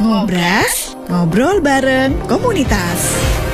Ngobras, ngobrol bareng komunitas.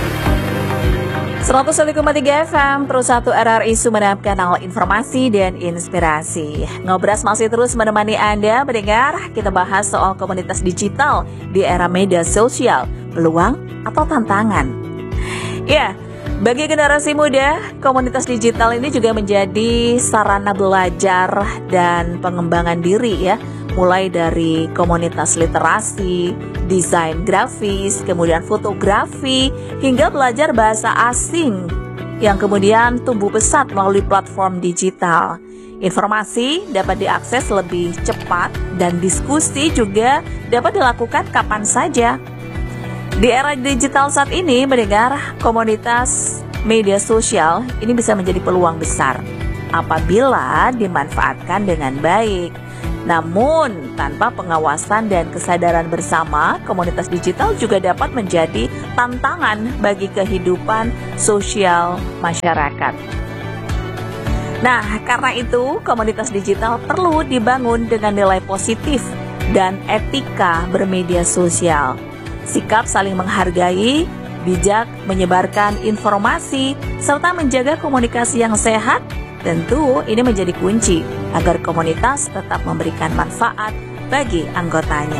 101,3 FM, Pro 1 RRI Sumeneb, kanal informasi dan inspirasi. Ngobras masih terus menemani Anda mendengar. Kita bahas soal komunitas digital di era media sosial, peluang atau tantangan. Ya, bagi generasi muda, komunitas digital ini juga menjadi sarana belajar dan pengembangan diri ya. Mulai dari komunitas literasi, desain grafis, kemudian fotografi, hingga belajar bahasa asing yang kemudian tumbuh pesat melalui platform digital. Informasi dapat diakses lebih cepat dan diskusi juga dapat dilakukan kapan saja. Di era digital saat ini, mendengar komunitas media sosial ini bisa menjadi peluang besar apabila dimanfaatkan dengan baik. Namun, tanpa pengawasan dan kesadaran bersama, komunitas digital juga dapat menjadi tantangan bagi kehidupan sosial masyarakat. Nah, karena itu, komunitas digital perlu dibangun dengan nilai positif dan etika bermedia sosial. Sikap saling menghargai, bijak menyebarkan informasi, serta menjaga komunikasi yang sehat, tentu ini menjadi kunci agar komunitas tetap memberikan manfaat bagi anggotanya.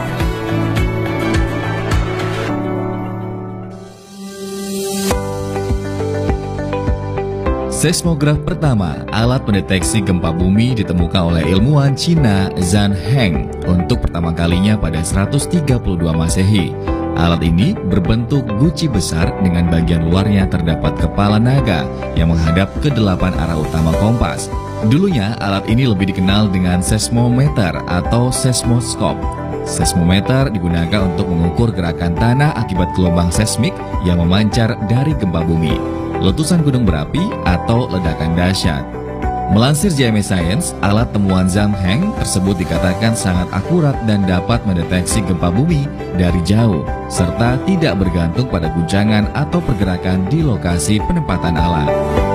Seismograf pertama, alat pendeteksi gempa bumi, ditemukan oleh ilmuwan Cina Zhan Heng untuk pertama kalinya pada 132 Masehi. Alat ini berbentuk guci besar dengan bagian luarnya terdapat kepala naga yang menghadap ke 8 arah utama kompas. Dulunya alat ini lebih dikenal dengan seismometer atau seismoskop. Seismometer digunakan untuk mengukur gerakan tanah akibat gelombang seismik yang memancar dari gempa bumi, letusan gunung berapi, atau ledakan dahsyat. Melansir JMA Science, alat temuan Zhan Heng tersebut dikatakan sangat akurat dan dapat mendeteksi gempa bumi dari jauh, serta tidak bergantung pada guncangan atau pergerakan di lokasi penempatan alat.